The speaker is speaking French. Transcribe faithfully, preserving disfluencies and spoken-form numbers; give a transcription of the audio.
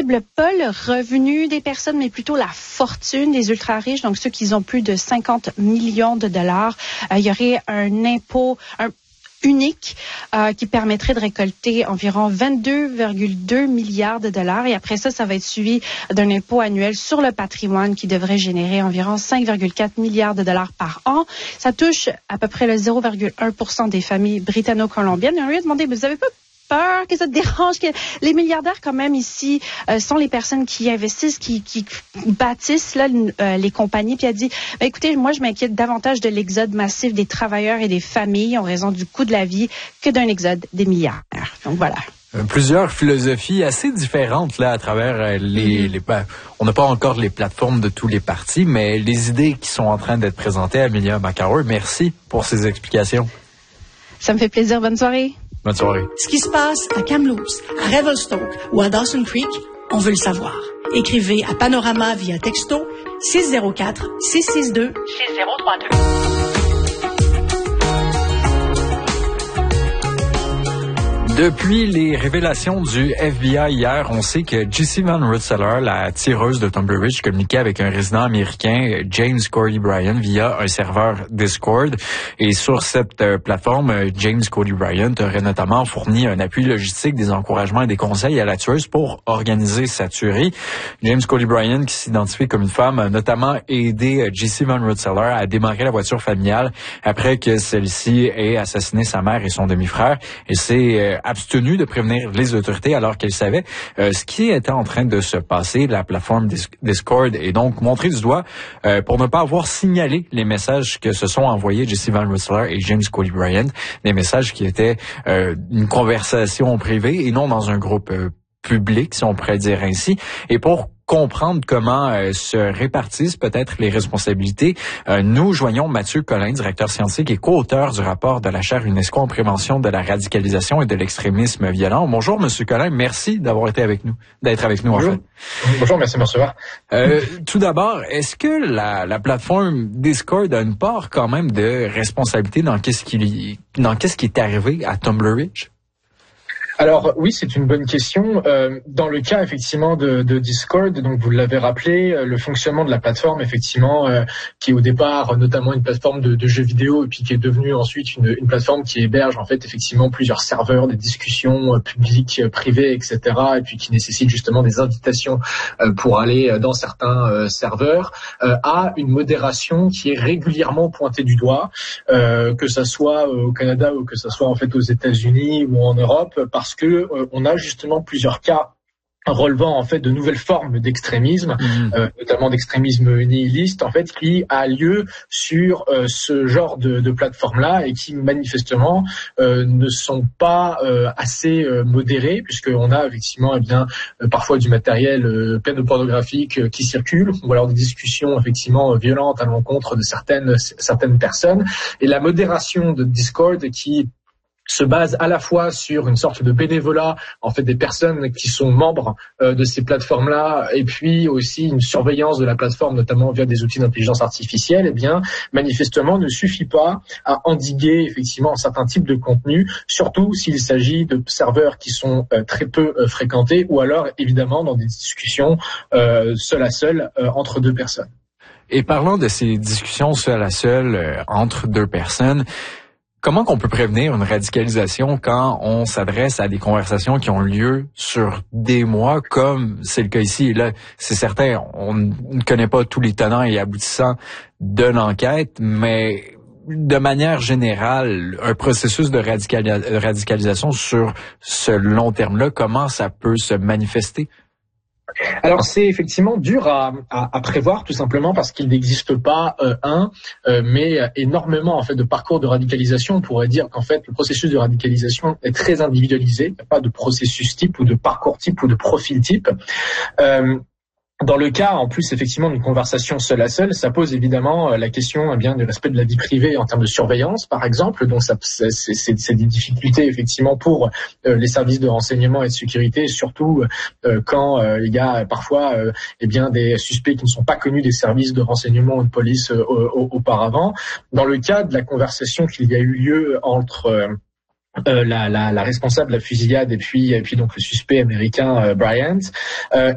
cible pas le revenu des personnes, mais plutôt la fortune des ultra-riches, donc ceux qui ont plus de cinquante millions de dollars. Euh, il y aurait un impôt... Un unique euh, qui permettrait de récolter environ vingt-deux virgule deux milliards de dollars. Et après ça, ça va être suivi d'un impôt annuel sur le patrimoine qui devrait générer environ cinq virgule quatre milliards de dollars par an. Ça touche à peu près le zéro virgule un pour cent des familles britanno-colombiennes. Et on lui a demandé, vous avez pas peur que ça te dérange? Que les milliardaires, quand même, ici, euh, sont les personnes qui investissent, qui, qui bâtissent là, euh, les compagnies. Puis elle dit, ben, écoutez, moi, je m'inquiète davantage de l'exode massif des travailleurs et des familles en raison du coût de la vie que d'un exode des milliardaires. Donc, voilà. Plusieurs philosophies assez différentes là à travers les, les ben, on n'a pas encore les plateformes de tous les partis, mais les idées qui sont en train d'être présentées. Amelia McHoward, merci pour ces explications. Ça me fait plaisir. Bonne soirée. Bonne soirée. Ce qui se passe à Kamloops, à Revelstoke ou à Dawson Creek, on veut le savoir. Écrivez à Panorama via texto six zéro quatre, six six deux, six zéro trois deux. Depuis les révélations du F B I hier, on sait que Jessie Van Rensselaer, la tireuse de Tumbler Ridge, communiquait avec un résident américain, James Cody Bryant, via un serveur Discord. Et sur cette euh, plateforme, James Cody Bryant aurait notamment fourni un appui logistique, des encouragements et des conseils à la tueuse pour organiser sa tuerie. James Cody Bryant, qui s'identifie comme une femme, a notamment aidé Jessie Van Rensselaer à démarrer la voiture familiale après que celle-ci ait assassiné sa mère et son demi-frère. Et c'est euh, abstenu de prévenir les autorités alors qu'elle savait euh, ce qui était en train de se passer. La plateforme Discord est donc montrée du doigt euh, pour ne pas avoir signalé les messages que se sont envoyés Jessie Van Rensselaer et James Cody Bryant, des messages qui étaient euh, une conversation privée et non dans un groupe euh, public, si on pourrait dire ainsi. Et pour comprendre comment euh, se répartissent peut-être les responsabilités, euh, nous joignons Mathieu Collin, directeur scientifique et co-auteur du rapport de la chaire UNESCO en prévention de la radicalisation et de l'extrémisme violent. Bonjour, Monsieur Collin, merci d'avoir été avec nous, d'être avec nous. Bonjour. En fait. Bonjour, merci de me recevoir. Euh, tout d'abord, est-ce que la, la plateforme Discord a une part quand même de responsabilité dans qu'est-ce qui dans qu'est-ce qui est arrivé à Tumbler Ridge? Alors oui, c'est une bonne question. Euh, dans le cas effectivement de, de Discord, donc vous l'avez rappelé, euh, le fonctionnement de la plateforme effectivement, euh, qui est au départ notamment une plateforme de, de jeux vidéo et puis qui est devenue ensuite une, une plateforme qui héberge en fait effectivement plusieurs serveurs, des discussions euh, publiques, euh, privées, et cetera. Et puis qui nécessite justement des invitations euh, pour aller dans certains euh, serveurs, euh, a une modération qui est régulièrement pointée du doigt, euh, que ça soit au Canada ou que ça soit en fait aux États-Unis ou en Europe, parce Parce que euh, on a justement plusieurs cas relevant en fait de nouvelles formes d'extrémisme, mmh. euh, notamment d'extrémisme nihiliste, en fait, qui a lieu sur euh, ce genre de, de plateforme-là et qui manifestement euh, ne sont pas euh, assez euh, modérés, puisqu'on a effectivement eh bien euh, parfois du matériel euh, pédopornographique euh, qui circule, ou alors des discussions effectivement violentes à l'encontre de certaines certaines personnes, et la modération de Discord qui se base à la fois sur une sorte de bénévolat, en fait, des personnes qui sont membres euh, de ces plateformes-là, et puis aussi une surveillance de la plateforme, notamment via des outils d'intelligence artificielle, eh bien, manifestement, ne suffit pas à endiguer, effectivement, un certain type de contenu, surtout s'il s'agit de serveurs qui sont euh, très peu euh, fréquentés, ou alors, évidemment, dans des discussions euh, seul à seul euh, entre deux personnes. Et parlant de ces discussions seul à seul euh, entre deux personnes, comment qu'on peut prévenir une radicalisation quand on s'adresse à des conversations qui ont lieu sur des mois, comme c'est le cas ici? Et là, c'est certain, on ne connaît pas tous les tenants et aboutissants de l'enquête, mais de manière générale, un processus de radicali- radicalisation sur ce long terme-là, comment ça peut se manifester? Alors c'est effectivement dur à, à, à prévoir, tout simplement parce qu'il n'existe pas euh, un, euh, mais énormément en fait de parcours de radicalisation. On pourrait dire qu'en fait le processus de radicalisation est très individualisé. Il n'y a pas de processus type ou de parcours type ou de profil type. Euh, Dans le cas, en plus, effectivement, d'une conversation seule à seule, ça pose évidemment la question, eh bien, du respect de la vie privée en termes de surveillance, par exemple. Donc, ça, c'est, c'est, c'est des difficultés, effectivement, pour euh, les services de renseignement et de sécurité, surtout euh, quand euh, il y a parfois, euh, eh bien, des suspects qui ne sont pas connus des services de renseignement ou de police euh, auparavant. Dans le cas de la conversation qu'il y a eu lieu entre euh, Euh, la, la, la responsable de la fusillade et puis, et puis donc le suspect américain euh, Bryant, euh,